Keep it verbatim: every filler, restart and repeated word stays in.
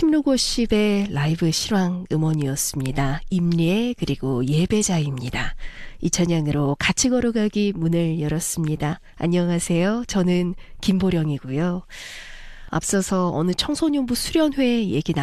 침루고십의 라이브 실황 음원이었습니다. 임리의 그리고 예배자입니다. 이 찬양으로 같이 걸어가기 문을 열었습니다. 안녕하세요. 저는 김보령이고요. 앞서서 어느 청소년부 수련회 얘기 나